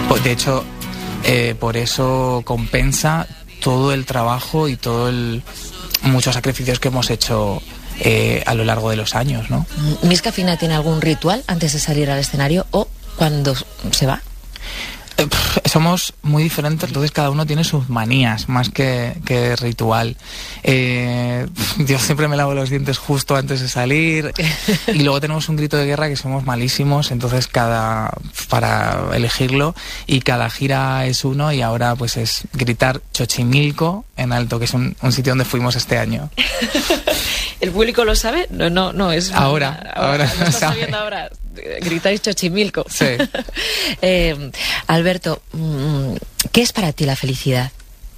De hecho, por eso compensa todo el trabajo y muchos sacrificios que hemos hecho a lo largo de los años, ¿no? ¿Miska Fina tiene algún ritual antes de salir al escenario o cuando se va? Somos muy diferentes, entonces cada uno tiene sus manías más que ritual. Yo siempre me lavo los dientes justo antes de salir y luego tenemos un grito de guerra que somos malísimos, entonces para elegirlo, y cada gira es uno, y ahora pues es gritar Xochimilco en alto, que es un sitio donde fuimos este año. ¿El público lo sabe? No es... Ahora lo estás sabiendo ahora. Gritáis Xochimilco. Sí. Alberto, ¿qué es para ti la felicidad?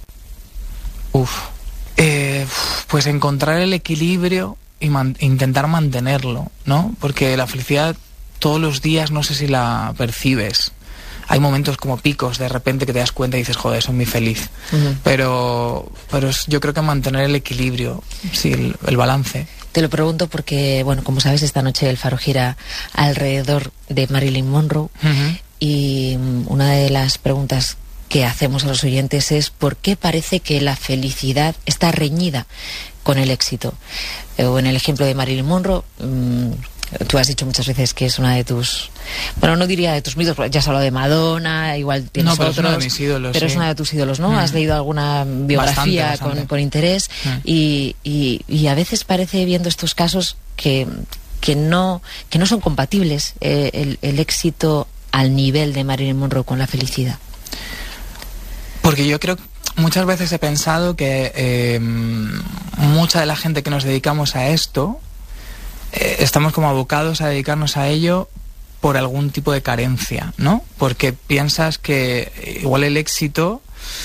Pues encontrar el equilibrio y intentar mantenerlo, ¿no? Porque la felicidad todos los días no sé si la percibes. Hay momentos como picos, de repente, que te das cuenta y dices, joder, soy muy feliz. Uh-huh. Pero yo creo que mantener el equilibrio, sí, el balance. Te lo pregunto porque, bueno, como sabes, esta noche el Faro gira alrededor de Marilyn Monroe. Uh-huh. Y una de las preguntas que hacemos a los oyentes es ¿por qué parece que la felicidad está reñida con el éxito? O en el ejemplo de Marilyn Monroe, tú has dicho muchas veces que es una de tus... Bueno, no diría de tus mitos, porque ya has hablado de Madonna, igual tienes otros... Es uno de mis ídolos, pero sí. Es una de tus ídolos, ¿no? Has leído alguna biografía bastante. Con interés y a veces parece, viendo estos casos, que no son compatibles el éxito al nivel de Marilyn Monroe con la felicidad. Porque yo creo... Muchas veces he pensado que mucha de la gente que nos dedicamos a esto... estamos como abocados a dedicarnos a ello por algún tipo de carencia, ¿no? Porque piensas que igual el éxito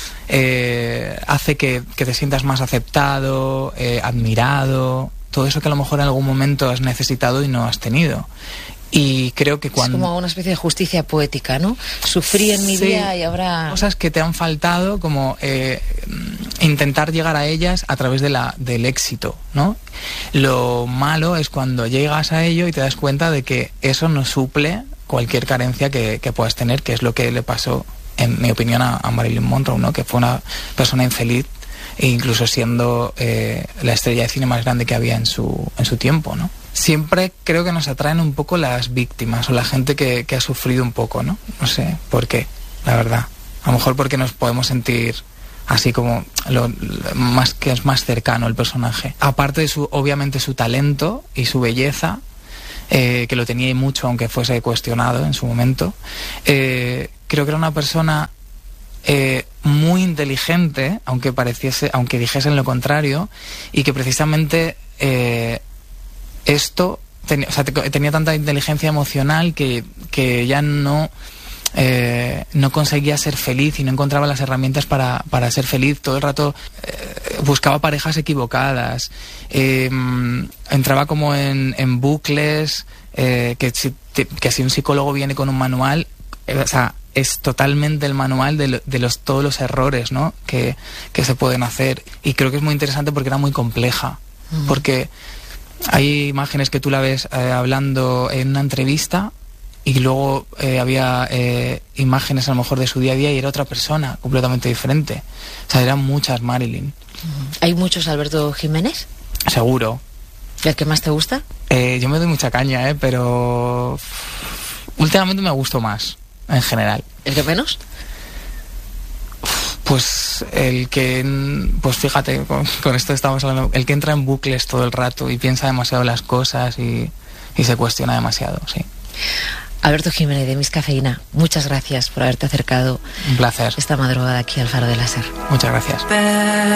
hace que te sientas más aceptado, admirado, todo eso que a lo mejor en algún momento has necesitado y no has tenido. Y creo que cuando... Es como una especie de justicia poética, ¿no? Sufrí en mi día y ahora... Cosas que te han faltado, como intentar llegar a ellas a través del éxito, ¿no? Lo malo es cuando llegas a ello y te das cuenta de que eso no suple cualquier carencia que puedas tener, que es lo que le pasó, en mi opinión, a Marilyn Monroe, ¿no? Que fue una persona infeliz, e incluso siendo la estrella de cine más grande que había en su tiempo, ¿no? Siempre creo que nos atraen un poco las víctimas o la gente que ha sufrido un poco, ¿no? No sé por qué, la verdad. A lo mejor porque nos podemos sentir así como más que es más cercano el personaje. Aparte de obviamente su talento y su belleza, que lo tenía mucho aunque fuese cuestionado en su momento, creo que era una persona muy inteligente, aunque dijesen lo contrario, y que precisamente tenía tanta inteligencia emocional que ya no conseguía ser feliz y no encontraba las herramientas para ser feliz. Todo el rato buscaba parejas equivocadas, entraba como en bucles, que si un psicólogo viene con un manual, es totalmente el manual de todos los errores, ¿no? que se pueden hacer. Y creo que es muy interesante porque era muy compleja. Uh-huh. Porque hay imágenes que tú la ves hablando en una entrevista y luego había imágenes a lo mejor de su día a día y era otra persona completamente diferente. O sea, eran muchas Marilyn. ¿Hay muchos Alberto Jiménez? Seguro. ¿Y el que más te gusta? Yo me doy mucha caña, pero últimamente me gustó más, en general. ¿El que menos? Pues fíjate, con esto estamos hablando, el que entra en bucles todo el rato y piensa demasiado las cosas y se cuestiona demasiado, sí. Alberto Jiménez, de Miska Fina, muchas gracias por haberte acercado. Un placer. Esta madrugada aquí al Faro de la Ser. Muchas gracias.